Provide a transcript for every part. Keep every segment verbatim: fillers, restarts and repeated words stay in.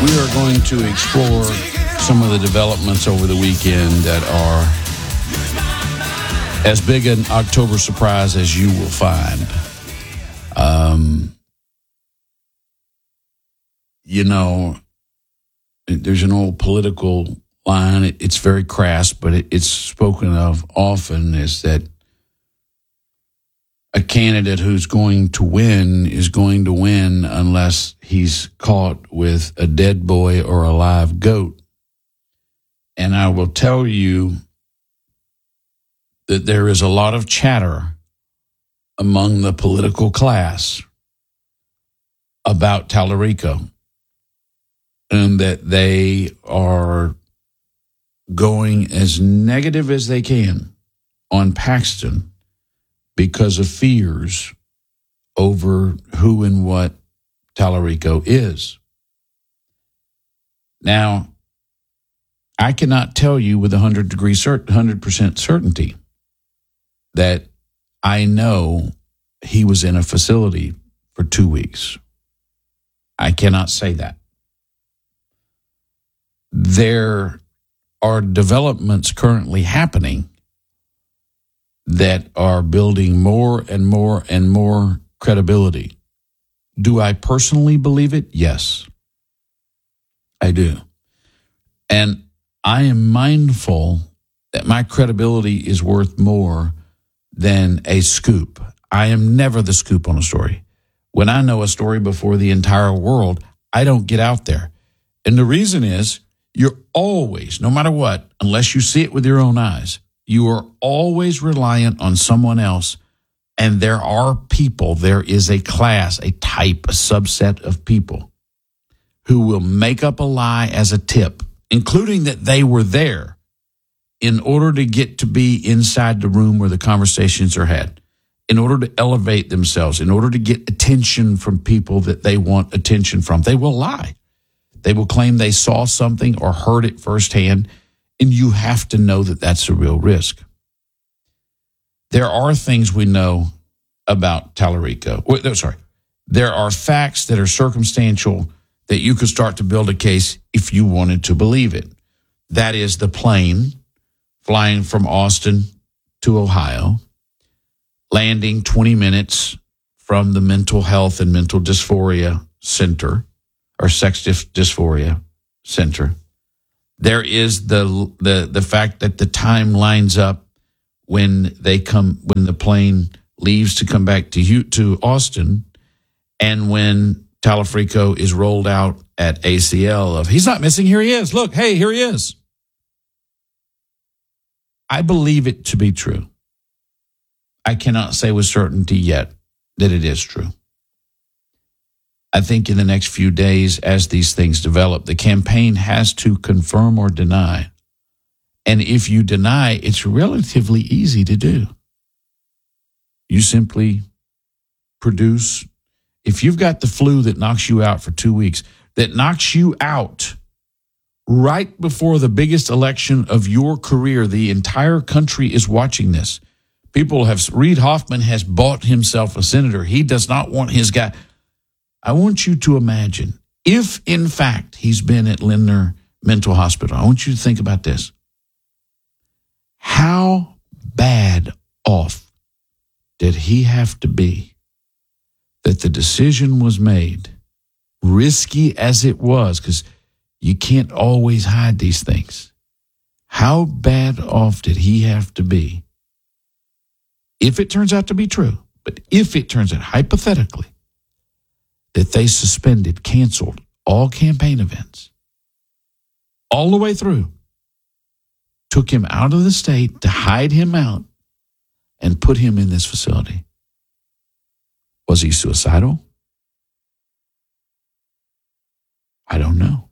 We are going to explore some of the developments over the weekend that are as big an October surprise as you will find. Um, you know, there's an old political line. It, it's very crass, but it, it's spoken of often, is that a candidate who's going to win is going to win unless he's caught with a dead boy or a live goat. And I will tell you that there is a lot of chatter among the political class about Tallarico, and that they are going as negative as they can on Paxton because of fears over who and what Tallarico is. Now, I cannot tell you with one hundred degree cert- one hundred percent certainty that I know he was in a facility for two weeks. I cannot say that. There are developments currently happening that are building more and more and more credibility. Do I personally believe it? Yes, I do. And I am mindful that my credibility is worth more than a scoop. I am never the scoop on a story. When I know a story before the entire world, I don't get out there. And the reason is, you're always, no matter what, unless you see it with your own eyes, you are always reliant on someone else. And there are people, there is a class, a type, a subset of people who will make up a lie as a tip, including that they were there, in order to get to be inside the room where the conversations are had, in order to elevate themselves, in order to get attention from people that they want attention from. They will lie. They will claim they saw something or heard it firsthand, and you have to know that that's a real risk. There are things we know about Tallarico. Wait, no, sorry. There are facts that are circumstantial that you could start to build a case if you wanted to believe it. That is the plane flying from Austin to Ohio, landing twenty minutes from the Mental Health and Mental Dysphoria Center, or Sex Dys- Dysphoria Center. There is the the the fact that the time lines up when they come when the plane leaves to come back to to Austin, and when Tallarico is rolled out at A C L of, he's not missing, here he is. Look, hey, here he is. I believe it to be true. I cannot say with certainty yet that it is true. I think in the next few days, as these things develop, the campaign has to confirm or deny. And if you deny, it's relatively easy to do. You simply produce, if you've got the flu that knocks you out for two weeks, that knocks you out right before the biggest election of your career, the entire country is watching this. People have, Reid Hoffman has bought himself a senator. He does not want his guy. I want you to imagine, if in fact he's been at Lindner Mental Hospital, I want you to think about this. How bad off did he have to be that the decision was made, risky as it was, because you can't always hide these things. How bad off did he have to be, if it turns out to be true, but if it turns out, hypothetically, that they suspended, canceled all campaign events, all the way through, took him out of the state to hide him out and put him in this facility? Was he suicidal? I don't know.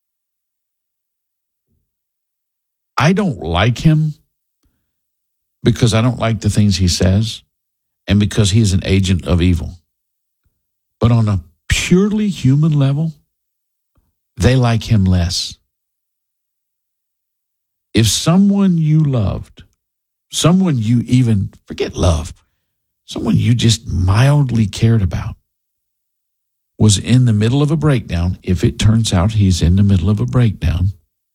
I don't like him because I don't like the things he says and because he is an agent of evil. But on a purely human level, they like him less. If someone you loved, someone you even, forget love, someone you just mildly cared about, was in the middle of a breakdown, if it turns out he's in the middle of a breakdown,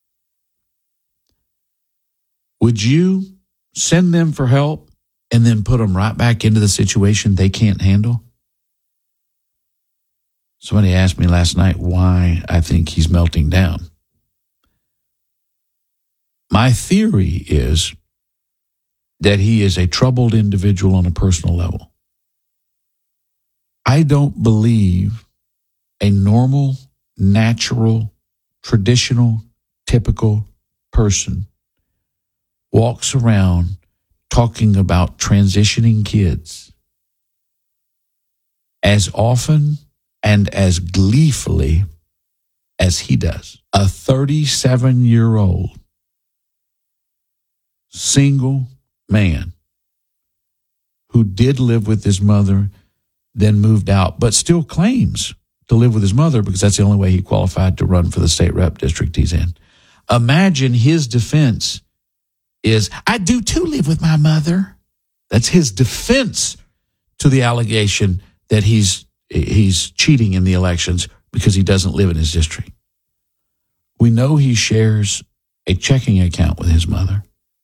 would you send them for help and then put them right back into the situation they can't handle? Somebody asked me last night why I think he's melting down. My theory is that he is a troubled individual on a personal level. I don't believe a normal, natural, traditional, typical person walks around talking about transitioning kids as often and as gleefully as he does. A thirty-seven-year-old single man who did live with his mother, then moved out, but still claims to live with his mother because that's the only way he qualified to run for the state rep district he's in. Imagine his defense is, I do too live with my mother. That's his defense to the allegation that he's he's cheating in the elections because he doesn't live in his district. We know he shares a checking account with his mother.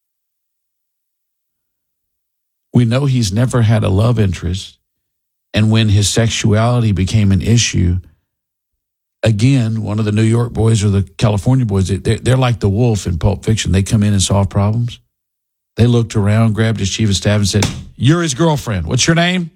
We know he's never had a love interest. And when his sexuality became an issue, again, one of the New York boys or the California boys, they're, they're like the wolf in Pulp Fiction. They come in and solve problems. They looked around, grabbed his chief of staff and said, you're his girlfriend. What's your name?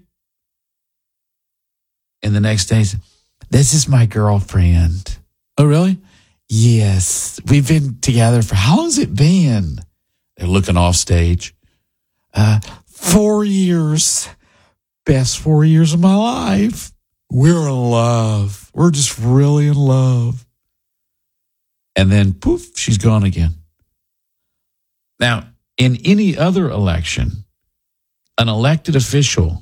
And the next day, said, this is my girlfriend. Oh, really? Yes. We've been together for, how long's it been? They're looking off stage. Uh, four years. Best four years of my life. We're in love. We're just really in love. And then, poof, she's gone again. Now, in any other election, an elected official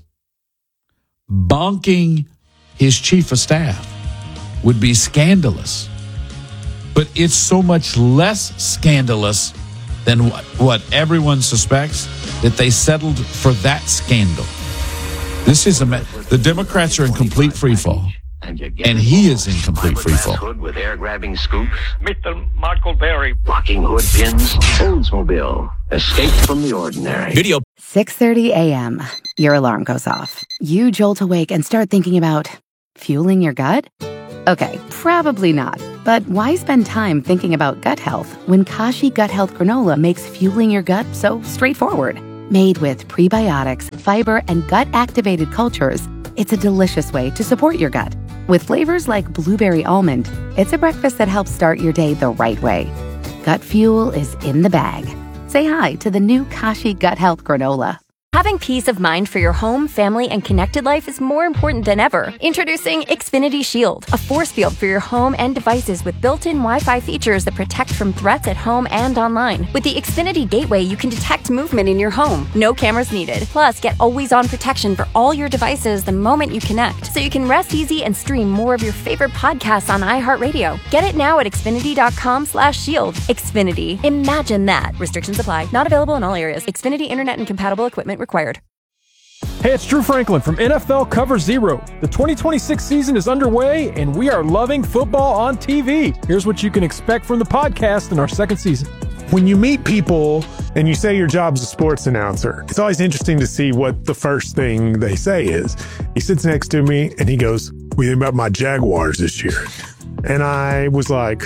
bonking his chief of staff would be scandalous. But it's so much less scandalous than what, what everyone suspects that they settled for that scandal. This is a the Democrats are in complete freefall, and he is in complete freefall. Hood with air-grabbing scoops, Mister Michael Berry, locking hood pins, Oldsmobile, escape from the ordinary. Video. six thirty a.m. Your alarm goes off. You jolt awake and start thinking about fueling your gut? Okay, probably not. But why spend time thinking about gut health when Kashi Gut Health Granola makes fueling your gut so straightforward? Made with prebiotics, fiber, and gut-activated cultures, it's a delicious way to support your gut. With flavors like blueberry almond, it's a breakfast that helps start your day the right way. Gut fuel is in the bag. Say hi to the new Kashi Gut Health Granola. Having peace of mind for your home, family, and connected life is more important than ever. Introducing Xfinity Shield, a force field for your home and devices with built-in Wi-Fi features that protect from threats at home and online. With the Xfinity Gateway, you can detect movement in your home. No cameras needed. Plus, get always-on protection for all your devices the moment you connect, so you can rest easy and stream more of your favorite podcasts on iHeartRadio. Get it now at Xfinity.com slash shield. Xfinity. Imagine that. Restrictions apply. Not available in all areas. Xfinity Internet and compatible equipment required. Hey, it's Drew Franklin from N F L Cover Zero. The twenty twenty-six season is underway, and we are loving football on T V. Here's what you can expect from the podcast in our second season. When you meet people and you say your job's a sports announcer, it's always interesting to see what the first thing they say is. He sits next to me and he goes, "What do you think about my Jaguars this year?" And I was like,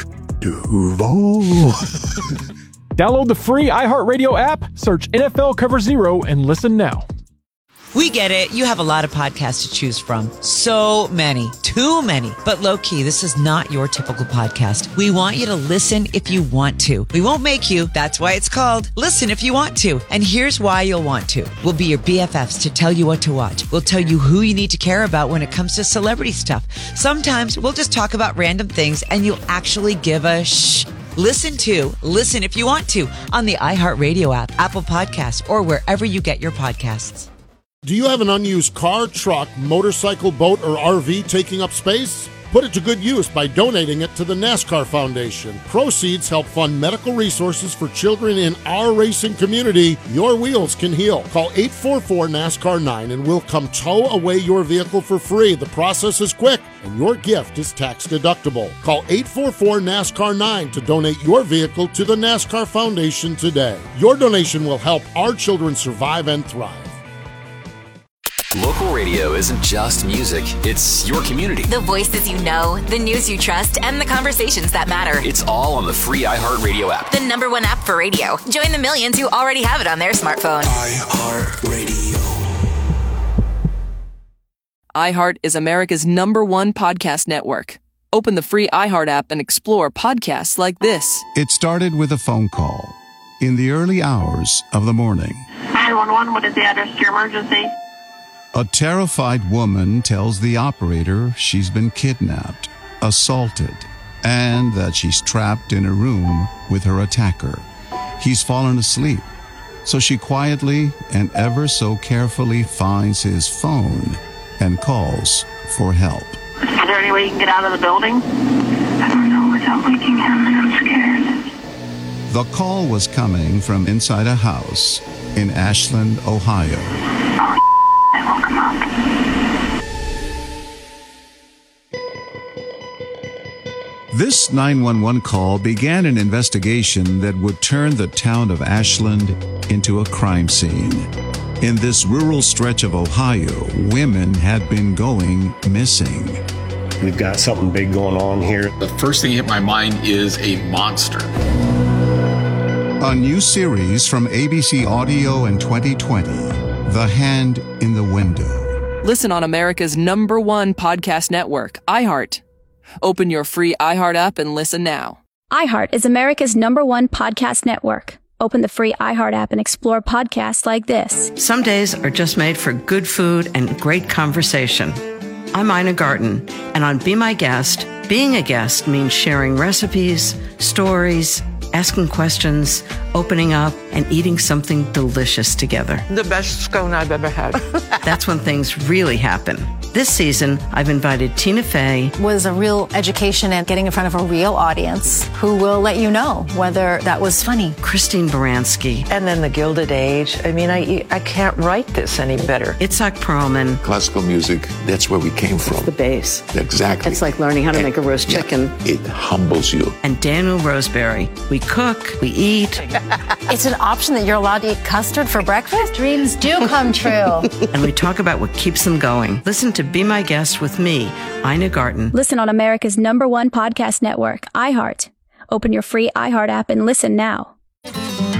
Duval. Download the free iHeartRadio app, search N F L Cover Zero, and listen now. We get it. You have a lot of podcasts to choose from. So many. Too many. But low-key, this is not your typical podcast. We want you to listen if you want to. We won't make you. That's why it's called Listen If You Want To. And here's why you'll want to. We'll be your B F Fs to tell you what to watch. We'll tell you who you need to care about when it comes to celebrity stuff. Sometimes we'll just talk about random things and you'll actually give a shh. Listen to Listen If You Want To on the iHeartRadio app, Apple Podcasts, or wherever you get your podcasts. Do you have an unused car, truck, motorcycle, boat, or R V taking up space? Put it to good use by donating it to the NASCAR Foundation. Proceeds help fund medical resources for children in our racing community. Your wheels can heal. Call eight four four NASCAR nine and we'll come tow away your vehicle for free. The process is quick and your gift is tax deductible. Call eight four four NASCAR nine to donate your vehicle to the NASCAR Foundation today. Your donation will help our children survive and thrive. Local radio isn't just music, it's your community. The voices you know, the news you trust, and the conversations that matter. It's all on the free iHeartRadio app. The number one app for radio. Join the millions who already have it on their smartphone. iHeartRadio. iHeart is America's number one podcast network. Open the free iHeart app and explore podcasts like this. It started with a phone call in the early hours of the morning. nine one one, what is the address to your emergency? A terrified woman tells the operator she's been kidnapped, assaulted, and that she's trapped in a room with her attacker. He's fallen asleep, so she quietly and ever so carefully finds his phone and calls for help. Is there any way you can get out of the building? I don't know without waking him, and I'm scared. The call was coming from inside a house in Ashland, Ohio. Oh, I woke him up. This nine one one call began an investigation that would turn the town of Ashland into a crime scene. In this rural stretch of Ohio, women had been going missing. We've got something big going on here. The first thing hit my mind is a monster. A new series from A B C Audio in twenty twenty, The Hand in the Window. Listen on America's number one podcast network, iHeart. Open your free iHeart app and listen now. iHeart is America's number one podcast network. Open the free iHeart app and explore podcasts like this. Some days are just made for good food and great conversation. I'm Ina Garten, and on Be My Guest, being a guest means sharing recipes, stories, asking questions, opening up, and eating something delicious together. The best scone I've ever had. That's when things really happen. This season, I've invited Tina Fey. It was a real education and getting in front of a real audience who will let you know whether that was funny. Christine Baranski. And then the Gilded Age. I mean, I I can't write this any better. Itzhak Perlman. Classical music, that's where we came from. It's the base. Exactly. It's like learning how to and, make a roast yeah, chicken. It humbles you. And Daniel Roseberry. We cook, we eat. It's an option that you're allowed to eat custard for breakfast? Dreams do come true. And we talk about what keeps them going. Listen to Be My Guest with me, Ina Garten. Listen on America's number one podcast network, iHeart. Open your free iHeart app and listen now.